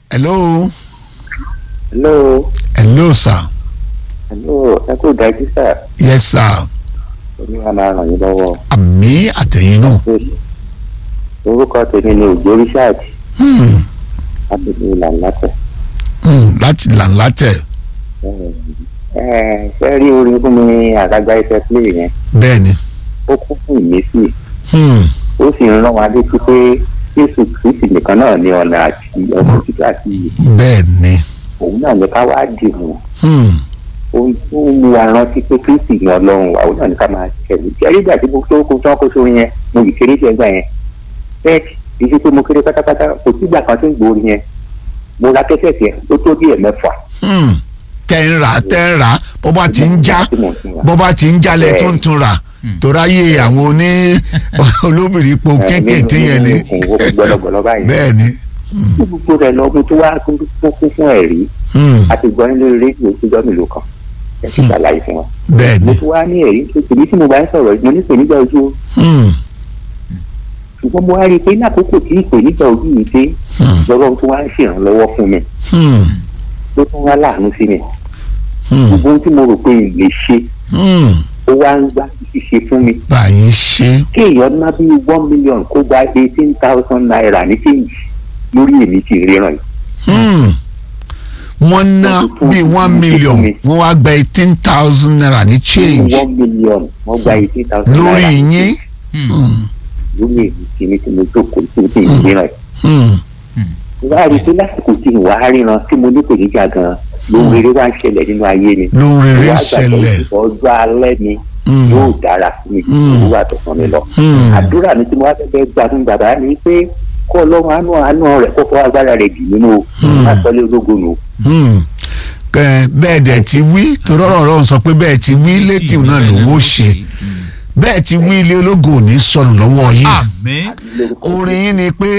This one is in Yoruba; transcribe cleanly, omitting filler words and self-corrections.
hello. hello sir. ẹ kú dájú sir. yes sir. olúwa máa ràn yín lọ́wọ́. àmì àtẹ̀yìn náà. orúkọ tèmi ni òjò richard. láti ní làǹlátẹ̀. láti làǹlátẹ̀. ṣe rí orin fún mi àgbàgbà iṣẹ́ play yẹn. bẹ́ẹ̀ni. ó kún fún ìmísí. ó sì ń rán wa létí pé Jésù Kristi nìkan náà ní ọ̀nà àti ọ̀sùn títà àti ìyè. bẹ́ẹ̀ni. òun náà ní ká wá dìbò. ohun tó ń mú wa rántí pé Kristi ní Ọlọ́run wa òun náà ní ká máa tẹ̀lé. ṣe rí ìgbà tí mo tó kó tán kó sórí yẹn mo lè kéré sí ẹgbà yẹn. bẹ́ẹ̀ kì í ṣe pé mo kéré pátápátá kò sígbà kan tó ń gbòòrò yẹn. mo ra kẹ́sẹ̀ tiẹ̀ ó tó bí ẹ̀mẹ́fà. tẹ́ ń rà bó bá ti ń jálẹ̀ tó ń tún rà toráyé àwọn olóbìnrin po kéékèèké yẹn ni bẹ́ẹ̀ ni. gbogbo rẹ̀ lọ́gbọ́n tó wá kún fún ẹ̀rí àti gbọ́ nílé rédíò tó jọ́ mélòó kan ẹ ti ṣàlàyé fún wọn. bẹ́ẹ̀ ni. mo tún wá ní ẹ̀rí tó tèmi tí mo bá ń sọ̀rọ̀ mo ní ìpèníjà ojú o. ṣùgbọ́n mo wá rí i pé ní àkókò tí ìpèníjà ojú yìí dé lọ́wọ́ tó wá ń ṣèrànlọ́wọ́ fún mi tó tún wá láàánú sí mi. gbogbo ohun tí mo rò pé lè ṣe ó wá ń gbá ṣíṣe fún mi. báyìí ṣe. kí èèyàn ná bí 1 million kó gba 18,000 naira ní change lórí èmi tí ríran yìí. wọ́n ná bí 1 million wọ́n wá gba 18,000 naira ní change. 1 million wọ́n gba 18,000 naira lórí yín. lórí èmi tí mi tí mo jókòó tí mo tí ì ríran yìí. wá rí i pé lásìkò tí ìwà ríran tí mo ní kò ní jà gan-an lóhun rere wá ń ṣẹlẹ̀ nínú ayé mi. lóhun rere ń ṣẹlẹ̀. ọjọ́ alẹ́ mi yóò dára fún mi ju wà tó fún mi lọ. àdúrà mi tí mo wá fẹ́ gbà fún bàbá mi pé kọ́ ọlọ́run àánú rẹ̀ kó fọwọ́ agbára rẹ̀ jù nínú àtọ́lé ológun nù. bẹ́ẹ̀ dẹ̀ ti wí torí ọ̀rọ̀ sọ pé bẹ́ẹ̀ ti wí létí náà lòun ó ṣe bẹ́ẹ̀ ti wí ilé ológun ò ní sọnù lọ́wọ́ yìí. orin yín ni pé